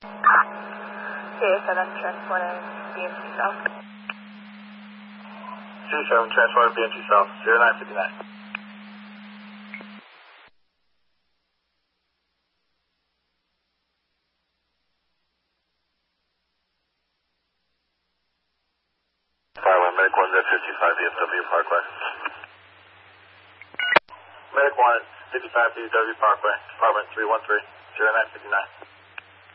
CA7 transporting BNC South. C7 transporting BNC South, 0959. Medic 1's at 55 DFW Parkway. Medic 1 at 55 DFW Parkway, Department 313, 0959.